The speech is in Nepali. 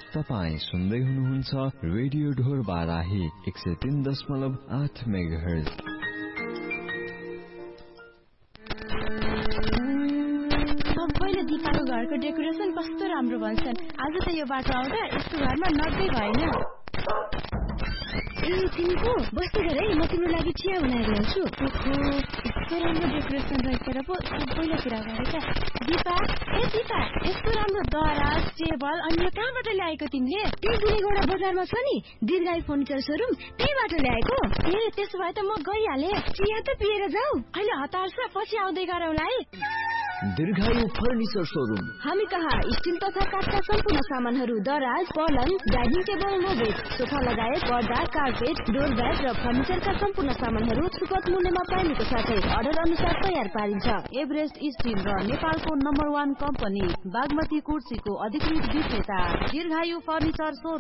तपाईं सुन्दै हुनुहुन्छ रेडियो ढोर बाराही 103.8 मेगाहर्ज। सबैले दिपाको घरको डेकोरेसन कस्तो राम्रो भन्छन्। आज त यो बाटो आउँदा यस्तो घरमा नर्दै भएन। ए तिमीको बस्दै गरे, म तिम्रो लागि चिया बनाएर ल्याउँछु। यस्तो राम्रो डेकोरेसन रहेछ र पो सबैले कुरा गरेका। दिपा, ए दिपा, यस्तो राम्रो दराज, टेबल अनि यो कहाँबाट ल्याएको तिमीले? त्यो बुढीगौडा बजारमा छ नि दीर्घायु फर्निचर शोरूम, त्यहीबाट ल्याएको। ए त्यसो भए त म गइहालेँ। चिया त पिएर जाऊ। अहिले हतार छ, पछि आउँदै गरौँला है। दीर्घायु फर्निचर शोरूम। हामी कहाँ स्टिल तथा काठका सम्पूर्ण सामानहरू, दराज, पलङ, डाइनिङ टेबल, नोबेड, सोफा लगायत पर्दा, कार्पेट, डोर ब्याग र फर्निचरका सम्पूर्ण सामानहरू सुपथ मूल्यमा पाइनुको साथै अर्डर अनुसार तयार पारिन्छ। एभरेस्ट स्टिल र नेपालको नम्बर 1 कम्पनी बागमती कुर्सीको अधिकृत विक्रेता दीर्घायु फर्निचर शोरूम।